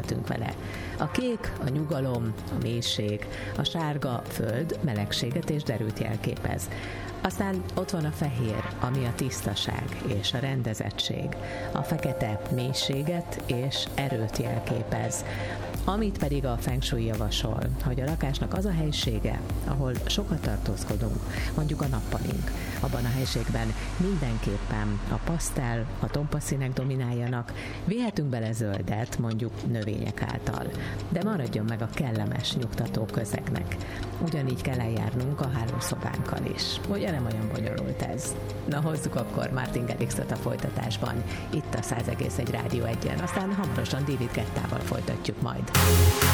beszélgetünk vele. A kék, a nyugalom, a mélység, a sárga föld melegséget és derűt jelképez. Aztán ott van a fehér, ami a tisztaság és a rendezettség, a fekete mélységet és erőt jelképez. Amit pedig a Feng Shui javasol, hogy a lakásnak az a helysége, ahol sokat tartózkodunk, mondjuk a nappalink. Abban a helységben mindenképpen a pasztel, a tompa színek domináljanak, vihetünk bele zöldet, mondjuk növények által, de maradjon meg a kellemes, nyugtató közegnek. Ugyanígy kell eljárnunk a hálószobánkkal is. Ugye nem olyan bonyolult ez? Na hozzuk akkor Martin Garrixot a folytatásban, itt a 100,1 Rádió 1-en, aztán hamarosan David Guettával folytatjuk majd.